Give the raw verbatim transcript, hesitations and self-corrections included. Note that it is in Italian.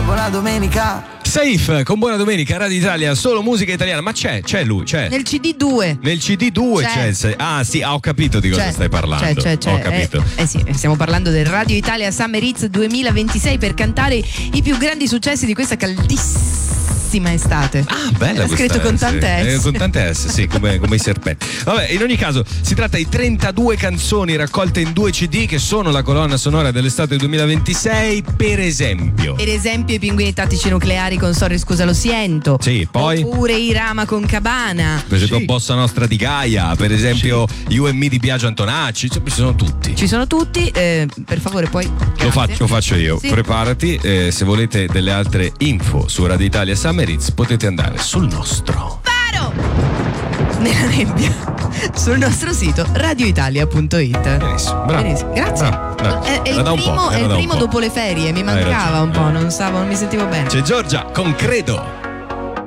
buona domenica. Safe con Buona Domenica, Radio Italia, solo musica italiana. Ma c'è, c'è lui, c'è. Nel C D due. Nel C D due c'è, c'è il sei. Ah sì, ah, ho capito di cosa c'è, stai parlando. C'è, c'è, c'è. Ho capito. Eh, eh sì, stiamo parlando del Radio Italia Summer Hits duemilaventisei per cantare i più grandi successi di questa caldissima estate. Ah, bella Era questa scritto con S. tante S. Eh, con tante S, sì, come, come i serpenti. Vabbè, in ogni caso, si tratta di trentadue canzoni raccolte in due C D che sono la colonna sonora dell'estate duemilaventisei, per esempio. Per esempio i Pinguini Tattici Nucleari con Sorry scusa lo siento. Sì, poi oppure i Rama con Cabana. per esempio Sì. Bossa Nostra di Gaia, per esempio You and Me di Biagio Antonacci, ci sono tutti. Ci sono tutti, eh, per favore poi Lo grazie. faccio, lo faccio io, Sì. preparati, eh, se volete delle altre info su Radio Italia Summer Hits potete andare sul nostro. Faro nella nebbia sul nostro sito radioitalia punto it. Benissimo, bravo. Benissimo, grazie. Bravo, bravo. È, è Era il da un primo, po', è era il da un primo po'. dopo le ferie, mi Hai mancava ragione. un po', non stavo, non mi sentivo bene. C'è Giorgia con Credo.